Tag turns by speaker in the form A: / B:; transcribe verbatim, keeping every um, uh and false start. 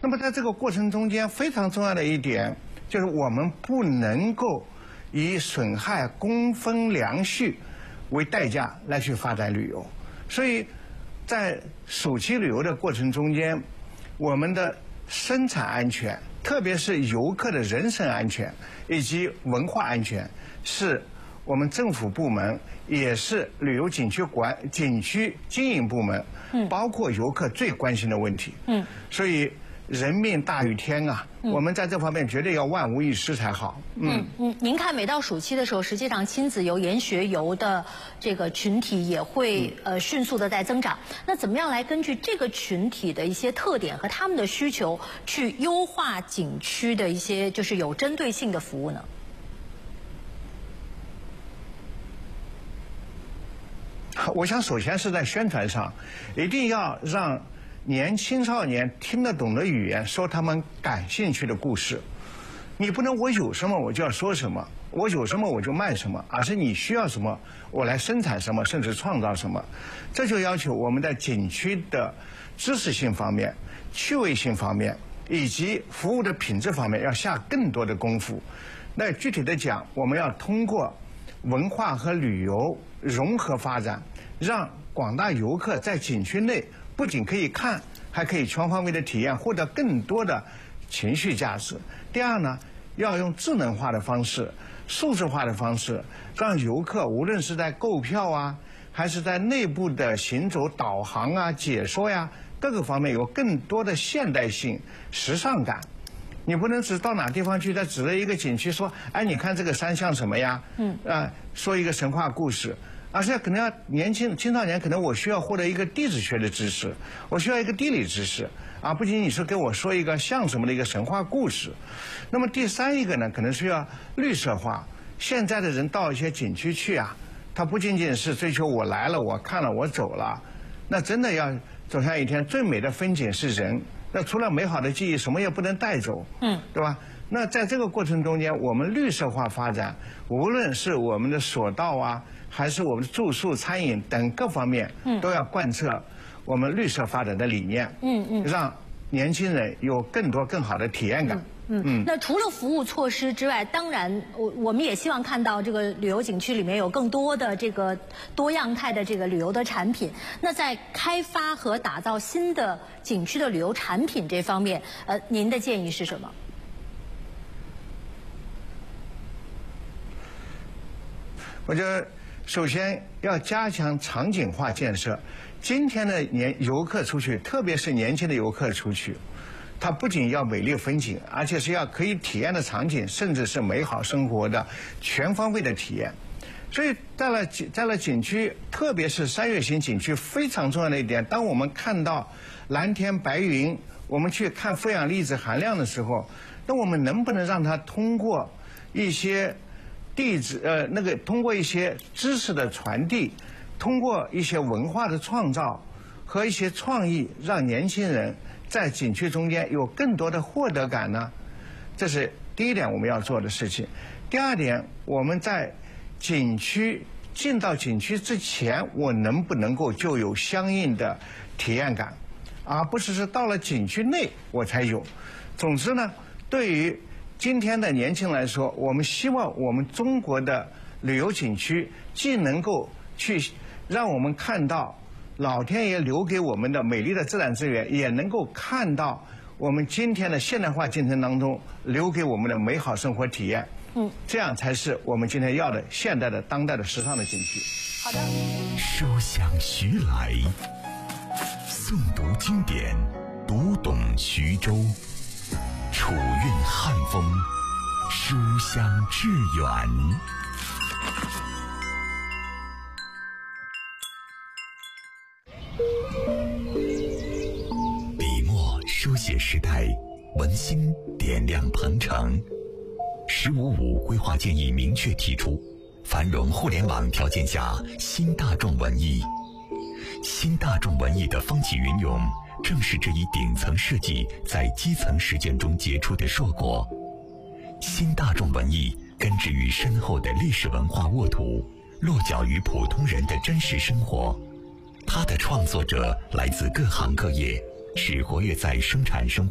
A: 那么在这个过程中间，非常重要的一点就是我们不能够以损害公分良序为代价来去发展旅游。所以在暑期旅游的过程中间，我们的生产安全，特别是游客的人身安全以及文化安全，是我们政府部门，也是旅游景区管景区经营部门，嗯，包括游客最关心的问题。嗯，所以人命大于天啊，嗯、我们在这方面绝对要万无一失才好。
B: 嗯嗯，您看，每到暑期的时候，实际上亲子游、研学游的这个群体也会呃迅速的在增长。那怎么样来根据这个群体的一些特点和他们的需求，去优化景区的一些就是有针对性的服务呢？
A: 我想，首先是在宣传上，一定要让年青少年听得懂的语言，说他们感兴趣的故事。你不能我有什么我就要说什么，我有什么我就卖什么，而是你需要什么，我来生产什么，甚至创造什么。这就要求我们在景区的知识性方面、趣味性方面以及服务的品质方面要下更多的功夫。那具体的讲，我们要通过文化和旅游融合发展，让广大游客在景区内不仅可以看，还可以全方位的体验，获得更多的情绪价值。第二呢，要用智能化的方式、数字化的方式，让游客无论是在购票啊，还是在内部的行走导航啊、解说呀，各个方面有更多的现代性、时尚感。你不能只到哪地方去，再指了一个景区说，哎，你看这个山像什么呀？嗯，啊，说一个神话故事。而是可能要年轻青少年，可能我需要获得一个地质学的知识，我需要一个地理知识，啊，不仅仅是给我说一个像什么的一个神话故事。那么第三一个呢，可能需要绿色化。现在的人到一些景区去啊，他不仅仅是追求我来了，我看了，我走了，那真的要走向一天最美的风景是人。那除了美好的记忆，什么也不能带走，嗯，对吧？那在这个过程中间，我们绿色化发展，无论是我们的索道啊，还是我们的住宿、餐饮等各方面，嗯，都要贯彻我们绿色发展的理念，嗯嗯，让年轻人有更多更好的体验感。
B: 嗯嗯，那除了服务措施之外，当然我我们也希望看到这个旅游景区里面有更多的这个多样态的这个旅游的产品。那在开发和打造新的景区的旅游产品这方面，呃，您的建议是什么？
A: 我觉得首先要加强场景化建设。今天的年游客出去，特别是年轻的游客出去，它不仅要美丽风景，而且是要可以体验的场景，甚至是美好生活的全方位的体验。所以在了在了景区，特别是山岳型景区，非常重要的一点，当我们看到蓝天白云，我们去看负氧离子含量的时候，那我们能不能让它通过一些地质呃那个通过一些知识的传递，通过一些文化的创造和一些创意，让年轻人在景区中间有更多的获得感呢？这是第一点我们要做的事情。第二点，我们在景区进到景区之前，我能不能够就有相应的体验感，而不是是到了景区内我才有。总之呢，对于今天的年轻人来说，我们希望我们中国的旅游景区既能够去让我们看到老天爷留给我们的美丽的自然资源，也能够看到我们今天的现代化进程当中留给我们的美好生活体验。嗯，这样才是我们今天要的现代的当代的时尚的景区。
B: 好的。
C: 书香徐来，诵读经典，读懂徐州。楚韵汉风，书香致远。笔墨书写时代，文心点亮鹏程。十五五规划建议明确提出，繁荣互联网条件下新大众文艺。新大众文艺的风起云涌，正是这一顶层设计在基层实践中结出的硕果。新大众文艺根植于深厚的历史文化沃土，落脚于普通人的真实生活。它的创作者来自各行各业，是活跃在生产生